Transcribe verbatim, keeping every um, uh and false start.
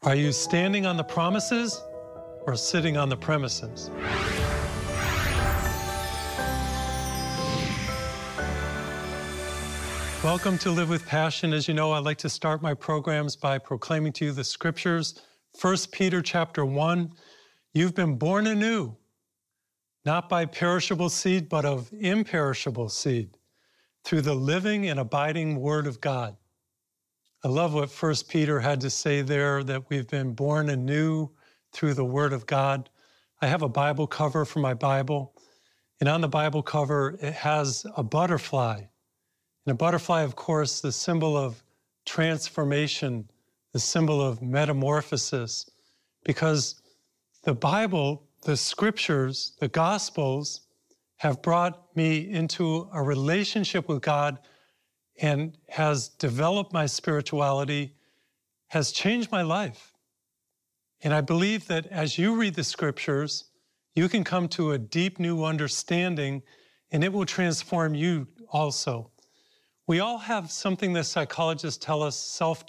Are you standing on the promises or sitting on the premises? Welcome to Live with Passion. As you know, I like to start my programs by proclaiming to you the scriptures. First Peter chapter one, you've been born anew, not by perishable seed, but of imperishable seed, through the living and abiding word of God. I love what First Peter had to say there, that we've been born anew through the word of God. I have a Bible cover for my Bible, and on the Bible cover, it has a butterfly. And a butterfly, of course, the symbol of transformation, the symbol of metamorphosis, because the Bible, the scriptures, the Gospels have brought me into a relationship with God and has developed my spirituality, has changed my life. And I believe that as you read the scriptures, you can come to a deep new understanding, and it will transform you also. We all have something that psychologists tell us, self